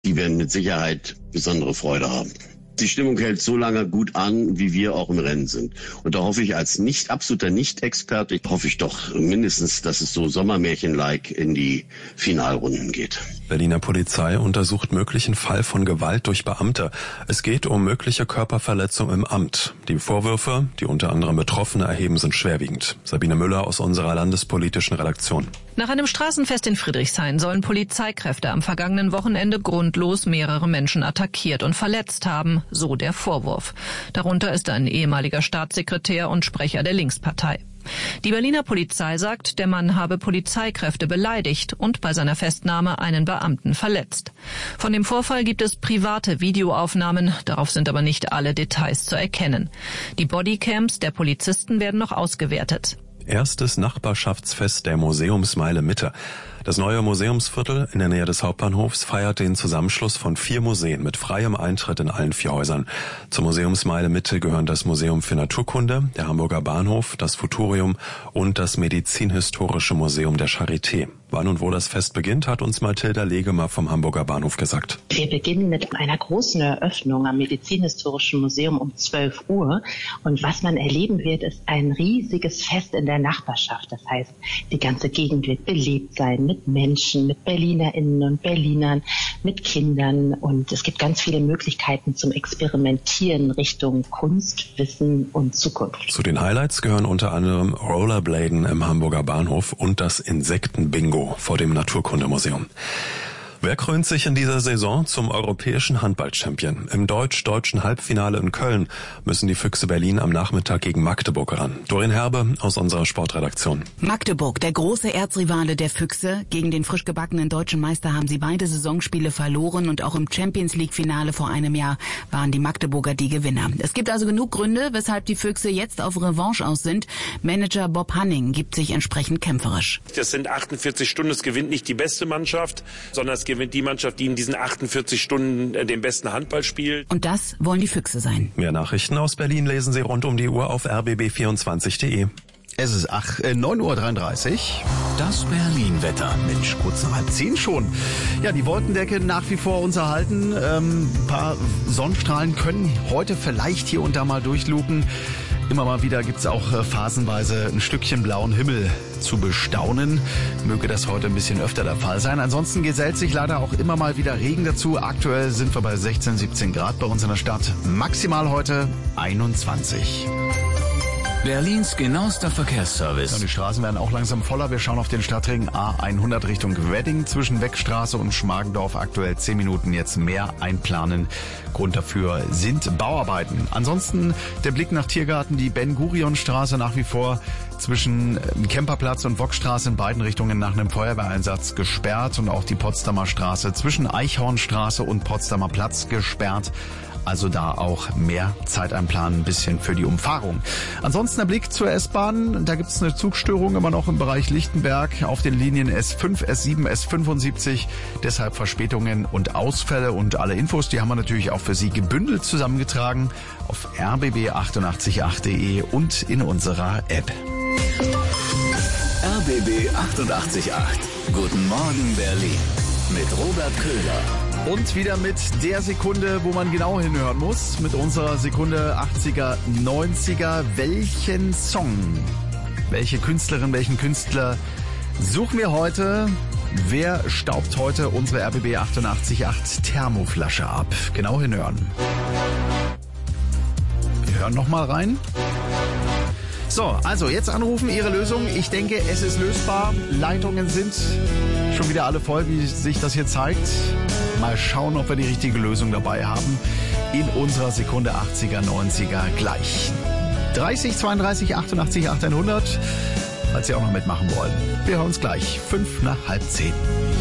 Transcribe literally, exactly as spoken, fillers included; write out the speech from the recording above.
Die werden mit Sicherheit besondere Freude haben. Die Stimmung hält so lange gut an, wie wir auch im Rennen sind. Und da hoffe ich als nicht absoluter Nicht-Experte, hoffe ich doch mindestens, dass es so Sommermärchen-like in die Finalrunden geht. Berliner Polizei untersucht möglichen Fall von Gewalt durch Beamte. Es geht um mögliche Körperverletzung im Amt. Die Vorwürfe, die unter anderem Betroffene erheben, sind schwerwiegend. Sabine Müller aus unserer landespolitischen Redaktion. Nach einem Straßenfest in Friedrichshain sollen Polizeikräfte am vergangenen Wochenende grundlos mehrere Menschen attackiert und verletzt haben, so der Vorwurf. Darunter ist ein ehemaliger Staatssekretär und Sprecher der Linkspartei. Die Berliner Polizei sagt, der Mann habe Polizeikräfte beleidigt und bei seiner Festnahme einen Beamten verletzt. Von dem Vorfall gibt es private Videoaufnahmen, darauf sind aber nicht alle Details zu erkennen. Die Bodycams der Polizisten werden noch ausgewertet. Erstes Nachbarschaftsfest der Museumsmeile Mitte. Das neue Museumsviertel in der Nähe des Hauptbahnhofs feiert den Zusammenschluss von vier Museen mit freiem Eintritt in allen vier Häusern. Zur Museumsmeile Mitte gehören das Museum für Naturkunde, der Hamburger Bahnhof, das Futurium und das Medizinhistorische Museum der Charité. Wann und wo das Fest beginnt, hat uns Mathilda Legemer vom Hamburger Bahnhof gesagt. Wir beginnen mit einer großen Eröffnung am Medizinhistorischen Museum um zwölf Uhr. Und was man erleben wird, ist ein riesiges Fest in der Nachbarschaft. Das heißt, die ganze Gegend wird belebt sein mit Menschen, mit BerlinerInnen und Berlinern, mit Kindern. Und es gibt ganz viele Möglichkeiten zum Experimentieren Richtung Kunst, Wissen und Zukunft. Zu den Highlights gehören unter anderem Rollerbladen im Hamburger Bahnhof und das Insektenbingo vor dem Naturkundemuseum. Wer krönt sich in dieser Saison zum europäischen Handball-Champion? Im deutsch-deutschen Halbfinale in Köln müssen die Füchse Berlin am Nachmittag gegen Magdeburg ran. Doreen Herbe aus unserer Sportredaktion. Magdeburg, der große Erzrivale der Füchse. Gegen den frisch gebackenen deutschen Meister haben sie beide Saisonspiele verloren und auch im Champions-League-Finale vor einem Jahr waren die Magdeburger die Gewinner. Es gibt also genug Gründe, weshalb die Füchse jetzt auf Revanche aus sind. Manager Bob Hanning gibt sich entsprechend kämpferisch. Das sind achtundvierzig Stunden, es gewinnt nicht die beste Mannschaft, sondern es gewinnt die Mannschaft, die in diesen achtundvierzig Stunden den besten Handball spielt. Und das wollen die Füchse sein. Mehr Nachrichten aus Berlin lesen Sie rund um die Uhr auf r b b vierundzwanzig punkt de. Es ist ach, äh, neun Uhr dreiunddreißig. Das Berlin-Wetter. Mensch, kurz nach halb zehn schon. Ja, die Wolkendecke nach wie vor uns erhalten. Ähm, ein paar Sonnenstrahlen können heute vielleicht hier und da mal durchluken. Immer mal wieder gibt's auch äh, phasenweise ein Stückchen blauen Himmel zu bestaunen. Möge das heute ein bisschen öfter der Fall sein. Ansonsten gesellt sich leider auch immer mal wieder Regen dazu. Aktuell sind wir bei sechzehn, siebzehn Grad bei uns in der Stadt. Maximal heute einundzwanzig. Berlins genauester Verkehrsservice. Ja, die Straßen werden auch langsam voller. Wir schauen auf den Stadtring A hundert Richtung Wedding zwischen Weckstraße und Schmargendorf. Aktuell zehn Minuten jetzt mehr einplanen. Grund dafür sind Bauarbeiten. Ansonsten der Blick nach Tiergarten, die Ben-Gurion-Straße nach wie vor zwischen Kemperplatz und Wokstraße in beiden Richtungen nach einem Feuerwehreinsatz gesperrt und auch die Potsdamer Straße zwischen Eichhornstraße und Potsdamer Platz gesperrt. Also da auch mehr Zeit einplanen, ein bisschen für die Umfahrung. Ansonsten der Blick zur S-Bahn. Da gibt es eine Zugstörung immer noch im Bereich Lichtenberg auf den Linien S fünf, S sieben, S fünfundsiebzig. Deshalb Verspätungen und Ausfälle und alle Infos, die haben wir natürlich auch für Sie gebündelt zusammengetragen auf r b b achtundachtzig punkt acht punkt de und in unserer App. R B B achtundachtzig Punkt acht. Guten Morgen Berlin mit Robert Köhler. Und wieder mit der Sekunde, wo man genau hinhören muss. Mit unserer Sekunde achtziger, neunziger. Welchen Song, welche Künstlerin, welchen Künstler suchen wir heute? Wer staubt heute unsere R B B achtundachtzig Punkt acht Thermoflasche ab? Genau hinhören. Wir hören nochmal rein. So, also jetzt anrufen, Ihre Lösung. Ich denke, es ist lösbar. Leitungen sind schon wieder alle voll, wie sich das hier zeigt. Mal schauen, ob wir die richtige Lösung dabei haben. In unserer Sekunde achtziger, neunziger gleich. dreißig, zweiunddreißig, achtundachtzig, achthundert. Falls Sie auch noch mitmachen wollen. Wir hören uns gleich. Fünf nach halb zehn.